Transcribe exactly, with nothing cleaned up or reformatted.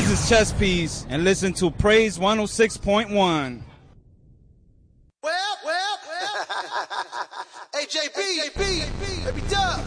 This is Chess Piece, and listen to Praise one oh six point one. Well, well, well. A J B, baby Dub.